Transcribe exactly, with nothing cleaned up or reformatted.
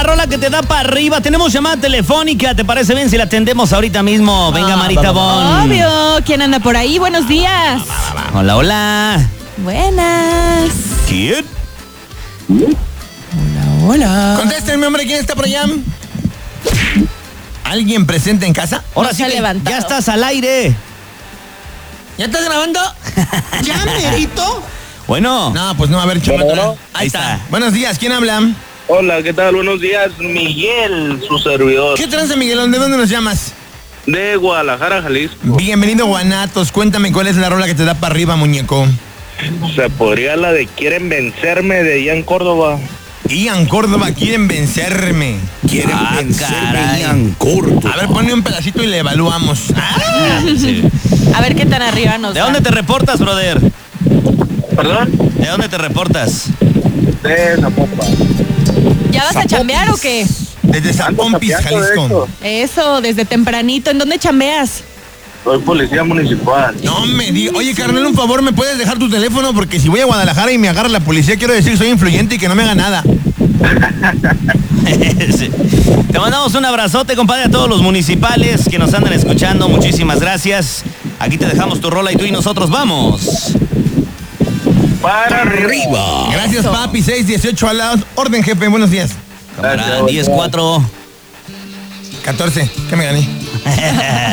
la rola que te da para arriba. Tenemos llamada telefónica, ¿te parece bien si la atendemos ahorita mismo? Venga, Ah, Marita Bon. Obvio. ¿Quién anda por ahí? Buenos días. Hola, hola. Buenas. ¿Quién? Hola, hola. Contéstenme, hombre, ¿quién está por allá? ¿Alguien presente en casa? Ahora No sí se ha que levantado. ya estás al aire. ¿Ya estás grabando? ¿Ya, merito? Bueno. No, pues no, a ver, chamaco. Bueno, Ahí está. está. Buenos días, ¿quién habla? hola, ¿qué tal? Buenos días, Miguel, su servidor, ¿Qué tranza, Miguelón? ¿De dónde nos llamas? de Guadalajara, Jalisco. Bienvenido, Guanatos. Cuéntame cuál es la rola que te da para arriba, muñeco. Se podría la de Quieren Vencerme de Ian Córdoba. Ian Córdoba, quieren vencerme. Quieren Ah, vencerme, caray. Ian Córdoba. A ver, ponle un pedacito y le evaluamos. Ah, Sí. A ver qué tan arriba nos ¿De va. dónde te reportas, brother? ¿Perdón? ¿De dónde te reportas? De Zapopan. ¿Ya vas a chambear o qué? desde San Ando Pompis, sapeando, de Jalisco. hecho. Eso, desde tempranito. ¿En dónde chambeas? Soy policía municipal. No me digas. Oye, carnal, un favor, ¿me puedes dejar tu teléfono? Porque si voy a Guadalajara y me agarra la policía, quiero decir que soy influyente y que no me haga nada. Sí. Te mandamos un abrazote, compadre, a todos los municipales que nos andan escuchando. Muchísimas gracias. Aquí te dejamos tu rola y tú y nosotros vamos. Para arriba. Gracias, papi. seis dieciocho al lado. Orden, jefe. Buenos días. Cámara, Gracias. diez cuatro. catorce. ¿Qué me gané?